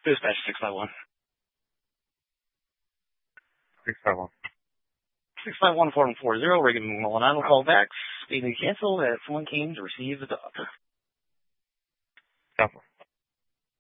Dispatch 651. 651. 651-4140, Reagan 119 will call back, stating cancel that someone came to receive the dog. Cancel.